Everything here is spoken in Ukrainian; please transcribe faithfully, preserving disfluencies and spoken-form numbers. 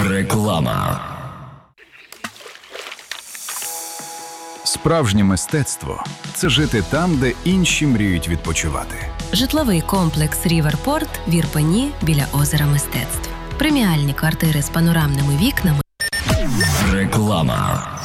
Реклама. Справжнє мистецтво – це жити там, де інші мріють відпочивати. Житловий комплекс «Ріверпорт» в Ірпені біля озера Мистецтв. Преміальні квартири з панорамними вікнами. Реклама.